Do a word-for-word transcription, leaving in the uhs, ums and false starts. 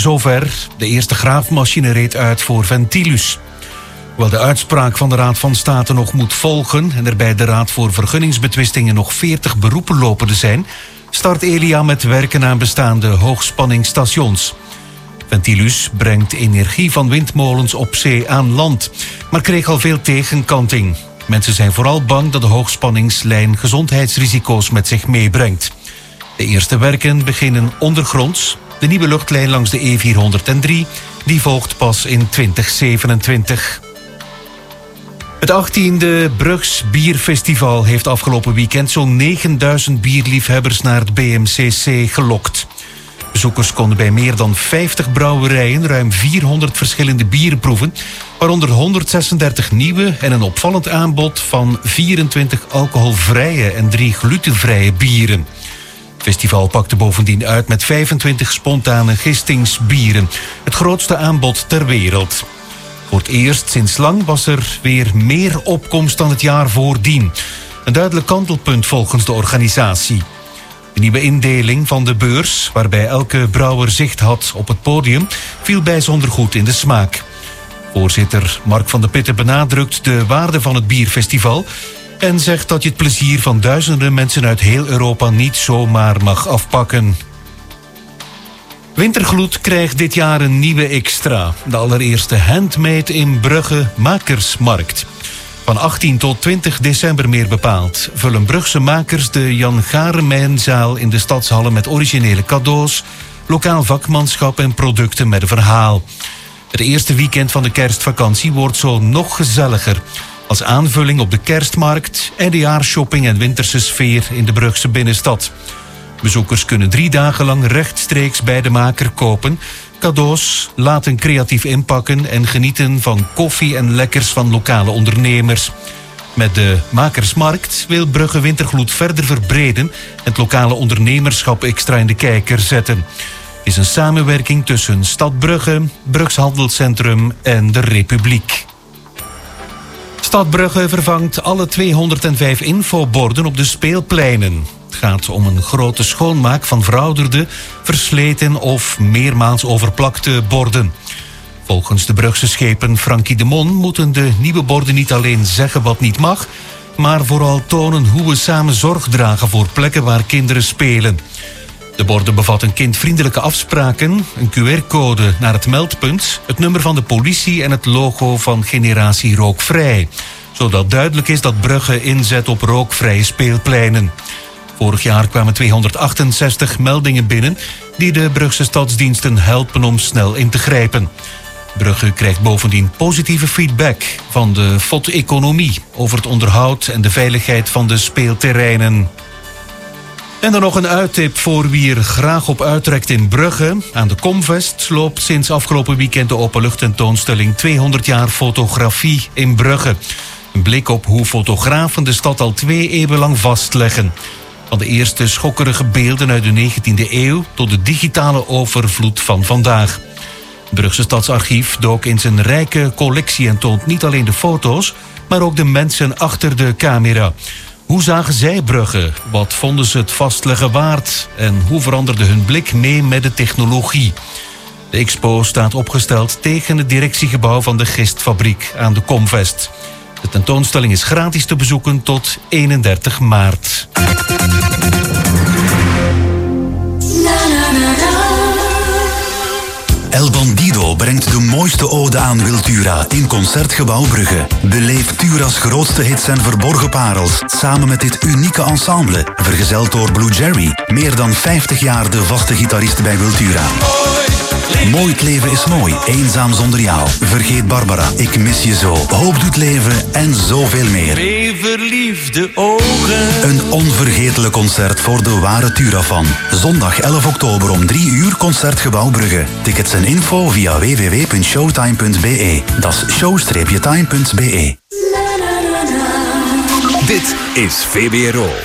zover. De eerste graafmachine reed uit voor Ventilus. Hoewel de uitspraak van de Raad van State nog moet volgen en er bij de Raad voor Vergunningsbetwistingen nog veertig beroepen lopende zijn, start Elia met werken aan bestaande hoogspanningsstations. Ventilus brengt energie van windmolens op zee aan land, maar kreeg al veel tegenkanting. Mensen zijn vooral bang dat de hoogspanningslijn gezondheidsrisico's met zich meebrengt. De eerste werken beginnen ondergronds. De nieuwe luchtlijn langs de E vierhonderddrie die volgt pas in twintig zevenentwintig. Het achttiende Brugs Bierfestival heeft afgelopen weekend zo'n negenduizend bierliefhebbers naar het B M C C gelokt. Bezoekers konden bij meer dan vijftig brouwerijen ruim vierhonderd verschillende bieren proeven, waaronder honderdzesendertig nieuwe en een opvallend aanbod van vierentwintig alcoholvrije en drie glutenvrije bieren. Het festival pakte bovendien uit met vijfentwintig spontane gistingsbieren, het grootste aanbod ter wereld. Voor het eerst sinds lang was er weer meer opkomst dan het jaar voordien. Een duidelijk kantelpunt volgens de organisatie. De nieuwe indeling van de beurs, waarbij elke brouwer zicht had op het podium, viel bijzonder goed in de smaak. Voorzitter Mark van de Putten benadrukt de waarde van het bierfestival en zegt dat je het plezier van duizenden mensen uit heel Europa niet zomaar mag afpakken. Wintergloed krijgt dit jaar een nieuwe extra. De allereerste handmade in Brugge Makersmarkt. Van achttien tot twintig december meer bepaald vullen Brugse makers de Jan Garemijnzaal in de stadshallen met originele cadeaus, lokaal vakmanschap en producten met een verhaal. Het eerste weekend van de kerstvakantie wordt zo nog gezelliger. Als aanvulling op de kerstmarkt, eindejaarshopping en winterse sfeer in de Brugse binnenstad. Bezoekers kunnen drie dagen lang rechtstreeks bij de maker kopen, cadeaus, laten creatief inpakken en genieten van koffie en lekkers van lokale ondernemers. Met de Makersmarkt wil Brugge Wintergloed verder verbreden en het lokale ondernemerschap extra in de kijker zetten. Het is een samenwerking tussen Stad Brugge, Brugs Handelscentrum en de Republiek. Stad Brugge vervangt alle tweehonderdvijf infoborden op de speelpleinen. Het gaat om een grote schoonmaak van verouderde, versleten of meermaals overplakte borden. Volgens de Brugse schepen Frankie de Mon moeten de nieuwe borden niet alleen zeggen wat niet mag, maar vooral tonen hoe we samen zorg dragen voor plekken waar kinderen spelen. De borden bevatten kindvriendelijke afspraken, een Q R-code naar het meldpunt, het nummer van de politie en het logo van Generatie Rookvrij, zodat duidelijk is dat Brugge inzet op rookvrije speelpleinen. Vorig jaar kwamen tweehonderdachtenzestig meldingen binnen die de Brugse stadsdiensten helpen om snel in te grijpen. Brugge krijgt bovendien positieve feedback van de F O T-economie over het onderhoud en de veiligheid van de speelterreinen. En dan nog een uittip voor wie er graag op uittrekt in Brugge. Aan de Comfest loopt sinds afgelopen weekend de openluchttentoonstelling tweehonderd jaar fotografie in Brugge. Een blik op hoe fotografen de stad al twee eeuwen lang vastleggen. Van de eerste schokkerige beelden uit de negentiende eeuw tot de digitale overvloed van vandaag. Het Brugse Stadsarchief dook in zijn rijke collectie en toont niet alleen de foto's, maar ook de mensen achter de camera. Hoe zagen zij Brugge? Wat vonden ze het vastleggen waard? En hoe veranderde hun blik mee met de technologie? De expo staat opgesteld tegen het directiegebouw van de Gistfabriek aan de Comfest. De tentoonstelling is gratis te bezoeken tot eenendertig maart. El Bandido brengt de mooiste ode aan Wiltura in Concertgebouw Brugge. Beleef Tura's grootste hits en verborgen parels samen met dit unieke ensemble. Vergezeld door Blue Jerry, meer dan vijftig jaar de vaste gitarist bij Wiltura. Mooi het leven is mooi, eenzaam zonder jou. Vergeet Barbara, ik mis je zo. Hoop doet leven en zoveel meer. Twee verliefde ogen. Een onvergetelijk concert voor de ware Tura-fan. Zondag elf oktober om drie uur Concertgebouw Brugge. Tickets en info via w w w punt showtime punt b e. Dat is show time punt b e. Dit is V B R O.